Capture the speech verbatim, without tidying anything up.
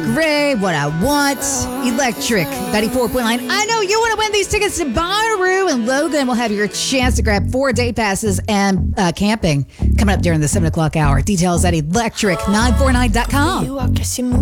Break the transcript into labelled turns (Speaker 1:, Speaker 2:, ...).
Speaker 1: Ray, what I want. Electric ninety-four point nine. I know you want to win these tickets to Bonnaroo, and Logan will have your chance to grab four day passes and uh, camping coming up during the seven o'clock hour. Details at electric nine four nine dot com.